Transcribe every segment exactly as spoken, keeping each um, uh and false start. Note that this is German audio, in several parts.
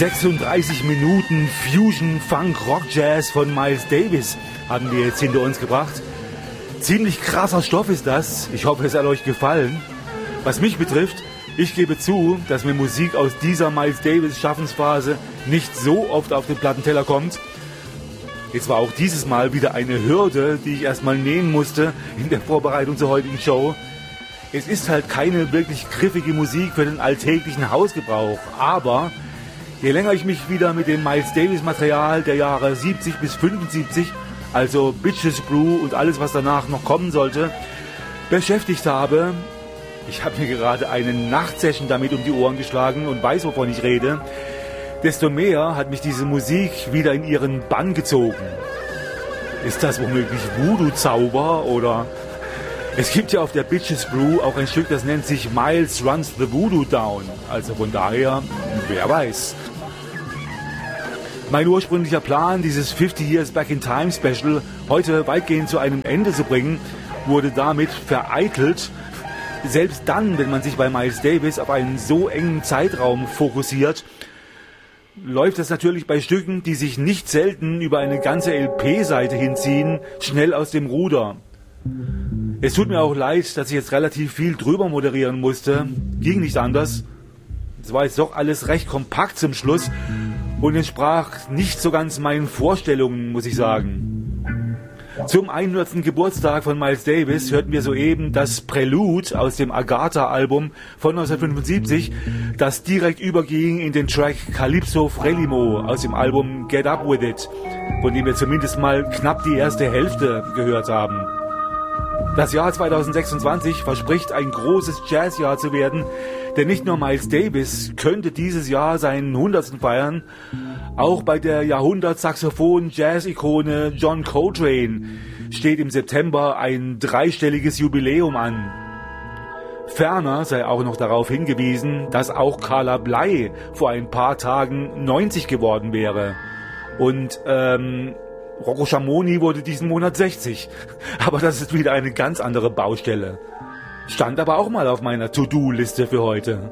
sechsunddreißig Minuten Fusion, Funk, Rock, Jazz von Miles Davis haben wir jetzt hinter uns gebracht. Ziemlich krasser Stoff ist das. Ich hoffe, es hat euch gefallen. Was mich betrifft, ich gebe zu, dass mir Musik aus dieser Miles Davis Schaffensphase nicht so oft auf den Plattenteller kommt. Es war auch dieses Mal wieder eine Hürde, die ich erstmal nehmen musste in der Vorbereitung zur heutigen Show. Es ist halt keine wirklich griffige Musik für den alltäglichen Hausgebrauch, aber je länger ich mich wieder mit dem Miles Davis Material der Jahre siebzig bis fünfundsiebzig, also Bitches Brew und alles, was danach noch kommen sollte, beschäftigt habe, ich habe mir gerade eine Nachtsession damit um die Ohren geschlagen und weiß, wovon ich rede, desto mehr hat mich diese Musik wieder in ihren Bann gezogen. Ist das womöglich Voodoo-Zauber oder... Es gibt ja auf der Bitches Brew auch ein Stück, das nennt sich Miles Runs the Voodoo Down. Also von daher, wer weiß. Mein ursprünglicher Plan, dieses fifty Years Back in Time Special heute weitgehend zu einem Ende zu bringen, wurde damit vereitelt. Selbst dann, wenn man sich bei Miles Davis auf einen so engen Zeitraum fokussiert, läuft das natürlich bei Stücken, die sich nicht selten über eine ganze L P-Seite hinziehen, schnell aus dem Ruder. Es tut mir auch leid, dass ich jetzt relativ viel drüber moderieren musste. Ging nicht anders. Es war jetzt doch alles recht kompakt zum Schluss und entsprach nicht so ganz meinen Vorstellungen, muss ich sagen. Zum hundertsten Geburtstag von Miles Davis hörten wir soeben das Prelude aus dem Agatha-Album von neunzehnhundertfünfundsiebzig, das direkt überging in den Track Calypso Frelimo aus dem Album Get Up With It, von dem wir zumindest mal knapp die erste Hälfte gehört haben. Das Jahr zweitausendsechsundzwanzig verspricht ein großes Jazzjahr zu werden, denn nicht nur Miles Davis könnte dieses Jahr seinen hundertsten feiern, auch bei der Jahrhundert-Saxophon-Jazz-Ikone John Coltrane steht im September ein dreistelliges Jubiläum an. Ferner sei auch noch darauf hingewiesen, dass auch Carla Bley vor ein paar Tagen neunzig geworden wäre. Und, ähm... Rocco Schamoni wurde diesen Monat sechzig, aber das ist wieder eine ganz andere Baustelle. Stand aber auch mal auf meiner To-Do-Liste für heute.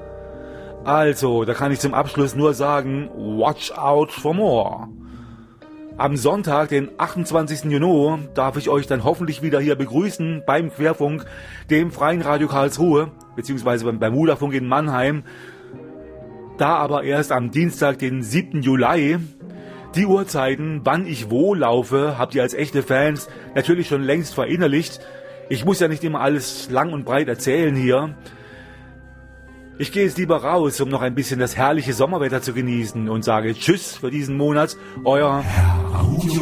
Also, da kann ich zum Abschluss nur sagen, watch out for more. Am Sonntag, den achtundzwanzigsten Juni, darf ich euch dann hoffentlich wieder hier begrüßen beim Querfunk, dem Freien Radio Karlsruhe, beziehungsweise beim Bermuda-Funk in Mannheim. Da aber erst am Dienstag, den siebten Juli. Die Uhrzeiten, wann ich wo laufe, habt ihr als echte Fans natürlich schon längst verinnerlicht. Ich muss ja nicht immer alles lang und breit erzählen hier. Ich gehe jetzt lieber raus, um noch ein bisschen das herrliche Sommerwetter zu genießen und sage Tschüss für diesen Monat. Euer